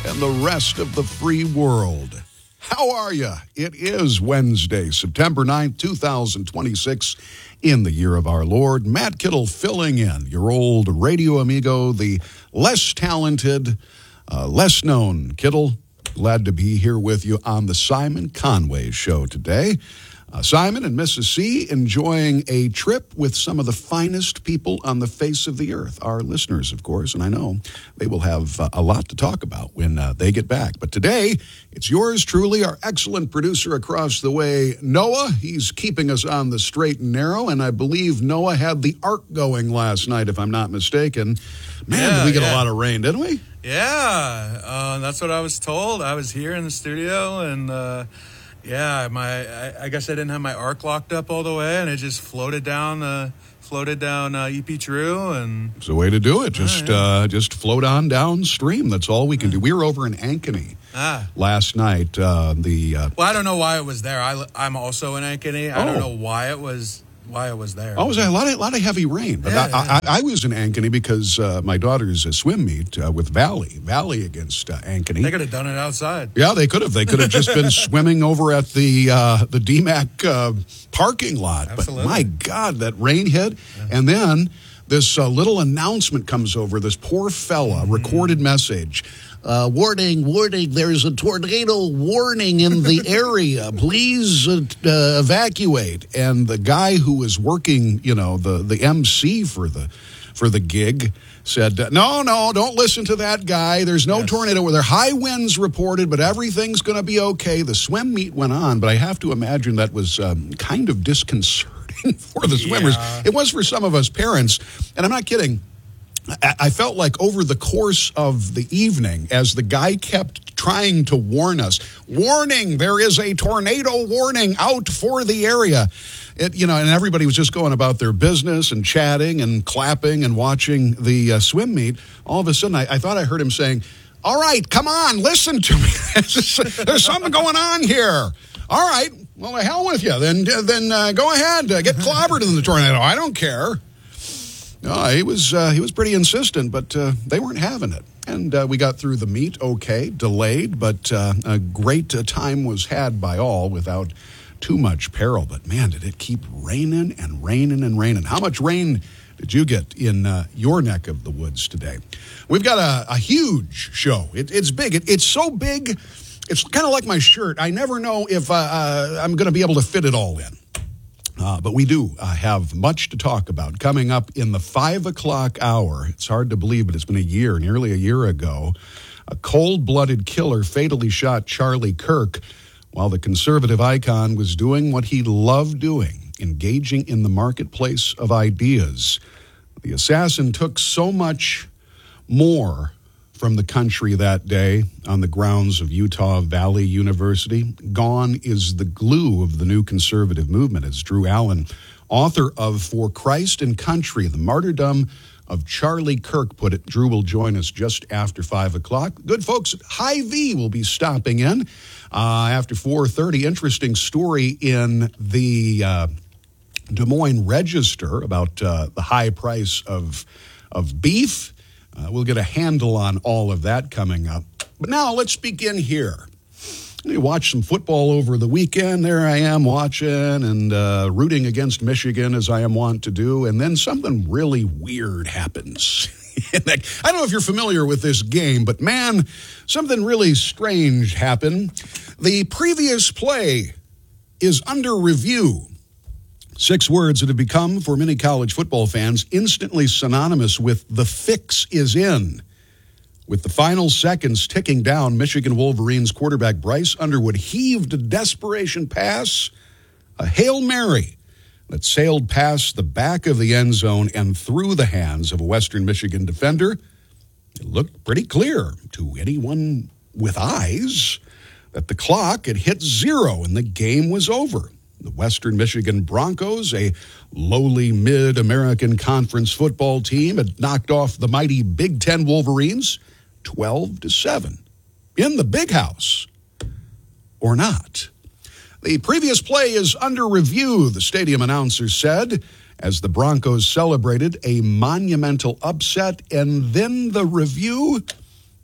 and the rest of the free world. How are you? It is Wednesday, September 9th, 2026, in the year of our Lord. Matt Kittle filling in, your old radio amigo, the less talented, less known Kittle. Glad to be here with you on the Simon Conway Show today. Simon and Mrs. C enjoying a trip with some of the finest people on the face of the earth. Our listeners, of course, and I know they will have a lot to talk about when they get back. But today, it's yours truly, our excellent producer across the way, Noah. He's keeping us on the straight and narrow, and I believe Noah had the ark going last night, if I'm not mistaken. Man, did we get a lot of rain, didn't we? Yeah, that's what I was told. I was here in the studio, and yeah, I guess I didn't have my arc locked up all the way, and it just floated down EP True, and it's the way to do it. Just float on downstream. That's all we can do. We were over in Ankeny last night. Well, I don't know why it was there. I'm also in Ankeny. I don't know why it was there. Oh, it was a lot of heavy rain. But I was in Ankeny because my daughter's swim meet with Valley against Ankeny. They could have done it outside. Yeah, they could have. They could have just been swimming over at the DMAC parking lot. Absolutely. But my God, that rain hit. Yeah. And then this little announcement comes over, this poor fella, recorded message. Warning, there's a tornado warning in the area. Please evacuate. And the guy who was working, the MC for the gig said, no, don't listen to that guy. There's no tornado. There are high winds reported, but everything's going to be okay. The swim meet went on, but I have to imagine that was kind of disconcerting for the swimmers. It was for some of us parents, and I'm not kidding. I felt like over the course of the evening, as the guy kept trying to warn us, warning, there is a tornado warning out for the area. And everybody was just going about their business and chatting and clapping and watching the swim meet. All of a sudden, I thought I heard him saying, all right, come on, listen to me. There's something going on here. All right, well, the hell with you. Then go ahead, get clobbered in the tornado. I don't care. No, he was pretty insistent, but they weren't having it. And we got through the meet okay, delayed, but a great time was had by all without too much peril. But man, did it keep raining and raining and raining. How much rain did you get in your neck of the woods today? We've got a huge show. It's big. It's so big, it's kind of like my shirt. I never know if I'm going to be able to fit it all in. But we do have much to talk about coming up in the 5 o'clock hour. It's hard to believe, but it's been nearly a year ago. A cold-blooded killer fatally shot Charlie Kirk while the conservative icon was doing what he loved doing, engaging in the marketplace of ideas. The assassin took so much more from the country that day on the grounds of Utah Valley University. Gone is the glue of the new conservative movement, as Drew Allen, author of For Christ and Country, The Martyrdom of Charlie Kirk, put it. Drew will join us just after 5 o'clock. Good folks at Hy-Vee will be stopping in after 4:30. Interesting story in the Des Moines Register about the high price of beef. We'll get a handle on all of that coming up. But now let's begin here. We watched some football over the weekend. There I am watching and rooting against Michigan, as I am wont to do. And then something really weird happens. I don't know if you're familiar with this game, but man, something really strange happened. The previous play is under review. 6 words that have become, for many college football fans, instantly synonymous with the fix is in. With the final seconds ticking down, Michigan Wolverines quarterback Bryce Underwood heaved a desperation pass, a Hail Mary, that sailed past the back of the end zone and through the hands of a Western Michigan defender. It looked pretty clear to anyone with eyes that the clock had hit 0 and the game was over. The Western Michigan Broncos, a lowly mid-American Conference football team, had knocked off the mighty Big Ten Wolverines 12-7 in the Big House, or not. The previous play is under review, the stadium announcer said, as the Broncos celebrated a monumental upset, and then the review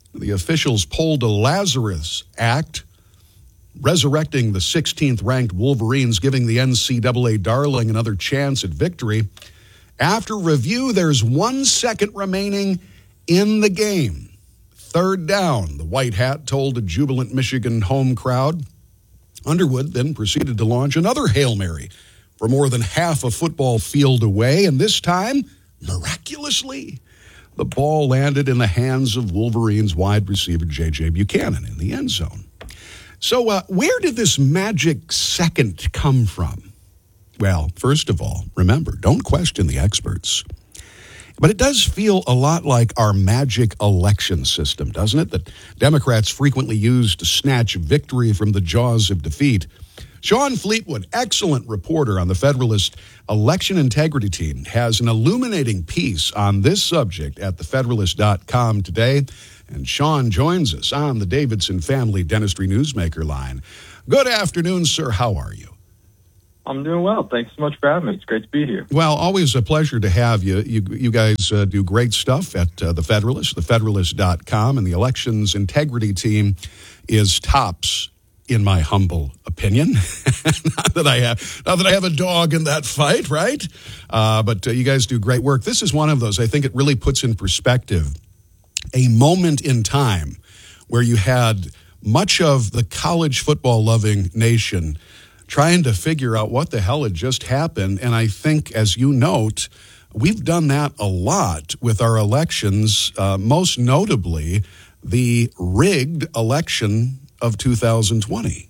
The officials pulled a Lazarus act, resurrecting the 16th-ranked Wolverines, giving the NCAA darling another chance at victory. After review, there's 1 second remaining in the game. Third down, the White Hat told a jubilant Michigan home crowd. Underwood then proceeded to launch another Hail Mary for more than half a football field away, and this time, miraculously, the ball landed in the hands of Wolverines wide receiver J.J. Buchanan in the end zone. So where did this magic second come from? Well, first of all, remember, don't question the experts. But it does feel a lot like our magic election system, doesn't it? That Democrats frequently use to snatch victory from the jaws of defeat. Sean Fleetwood, excellent reporter on the Federalist Election Integrity Team, has an illuminating piece on this subject at thefederalist.com today. And Sean joins us on the Davidson Family Dentistry Newsmaker line. Good afternoon, sir. How are you? I'm doing well. Thanks so much for having me. It's great to be here. Well, always a pleasure to have you. You guys do great stuff at The Federalist, thefederalist.com, and the Elections Integrity Team is tops, in my humble opinion. not that I have a dog in that fight, right? But you guys do great work. This is one of those, I think it really puts in perspective a moment in time where you had much of the college football-loving nation trying to figure out what the hell had just happened. And I think, as you note, we've done that a lot with our elections, most notably the rigged election of 2020.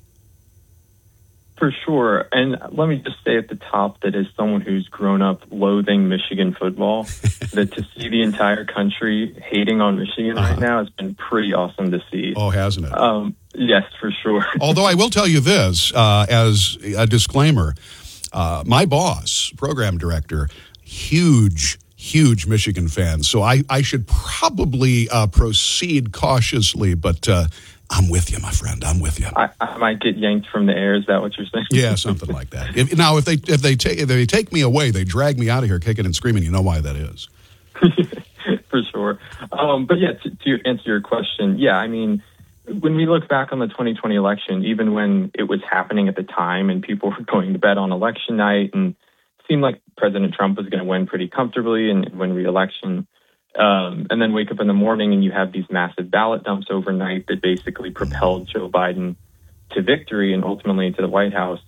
For sure. And let me just say at the top that as someone who's grown up loathing Michigan football, that to see the entire country hating on Michigan right now has been pretty awesome to see. Oh, hasn't it? Yes, for sure. Although I will tell you this, as a disclaimer, my boss, program director, huge Michigan fan. So I should probably proceed cautiously, but I'm with you, my friend. I'm with you. I might get yanked from the air. Is that what you're saying? Yeah, something like that. If they take me away, they drag me out of here kicking and screaming. You know why that is? For sure. But yeah, to answer your question, yeah, I mean, when we look back on the 2020 election, even when it was happening at the time and people were going to bed on election night and it seemed like President Trump was going to win pretty comfortably and win re-election, and then wake up in the morning and you have these massive ballot dumps overnight that basically propelled Joe Biden to victory and ultimately into the White House.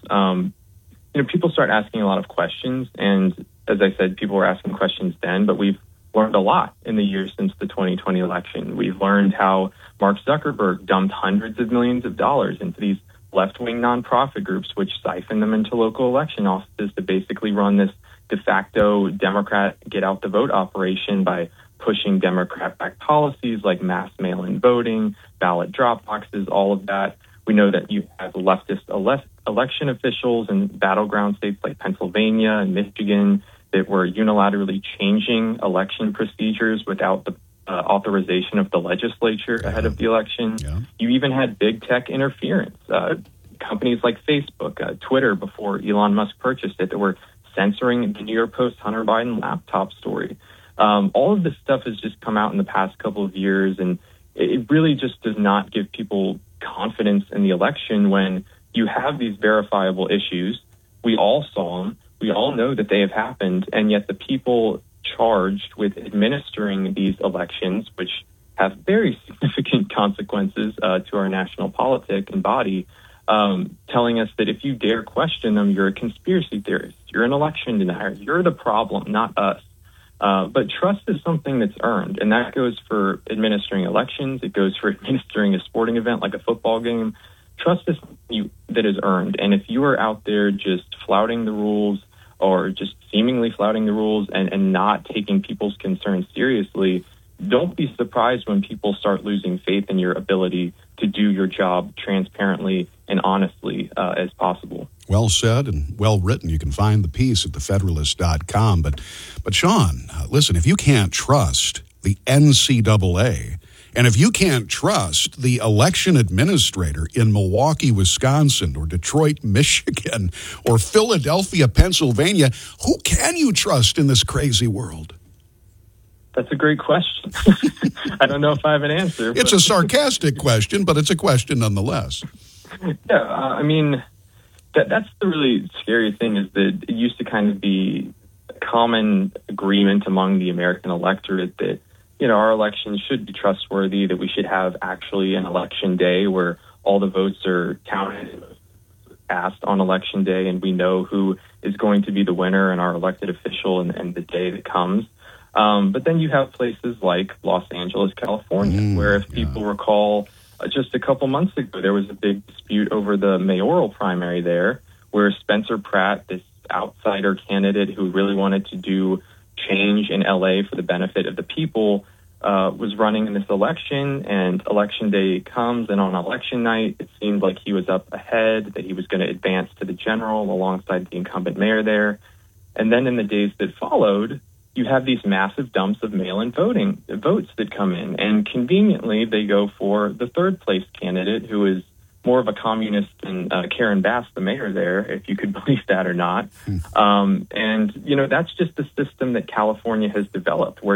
People start asking a lot of questions. And as I said, people were asking questions then, but we've learned a lot in the years since the 2020 election. We've learned how Mark Zuckerberg dumped hundreds of millions of dollars into these left-wing nonprofit groups, which siphon them into local election offices to basically run this de facto Democrat get-out-the-vote operation by pushing Democrat-backed policies like mass mail-in voting, ballot drop boxes, all of that. We know that you have leftist election officials in battleground states like Pennsylvania and Michigan that were unilaterally changing election procedures without the authorization of the legislature ahead of the election. Yeah. You even had big tech interference. Companies like Facebook, Twitter, before Elon Musk purchased it, that were censoring the New York Post Hunter Biden laptop story. All of this stuff has just come out in the past couple of years, and it really just does not give people confidence in the election when you have these verifiable issues. We all saw them. We all know that they have happened, and yet the people charged with administering these elections, which have very significant consequences to our national politic and body, telling us that if you dare question them, you're a conspiracy theorist, you're an election denier, you're the problem, not us. But trust is something that's earned, and that goes for administering elections. It goes for administering a sporting event like a football game. Trust is something that is earned, and if you are out there just flouting the rules or just seemingly flouting the rules and not taking people's concerns seriously, don't be surprised when people start losing faith in your ability to do your job transparently and honestly as possible. Well said and well written. You can find the piece at thefederalist.com. But Sean, listen, if you can't trust the NCAA, and if you can't trust the election administrator in Milwaukee, Wisconsin, or Detroit, Michigan, or Philadelphia, Pennsylvania, who can you trust in this crazy world? That's a great question. I don't know if I have an answer. It's a sarcastic question, but it's a question nonetheless. Yeah, I mean, that's the really scary thing is that it used to kind of be a common agreement among the American electorate that, our elections should be trustworthy, that we should have actually an election day where all the votes are counted and cast on election day, and we know who is going to be the winner and our elected official and the day that comes. But then you have places like Los Angeles, California, where if people recall, just a couple months ago, there was a big dispute over the mayoral primary there, where Spencer Pratt, this outsider candidate who really wanted to do change in LA for the benefit of the people, was running in this election, and election day comes, and on election night, it seemed like he was up ahead, that he was going to advance to the general alongside the incumbent mayor there. And then in the days that followed, you have these massive dumps of mail-in votes that come in, and conveniently they go for the third place candidate, who is more of a communist than Karen Bass, the mayor there, if you could believe that or not. And that's just the system that California has developed, where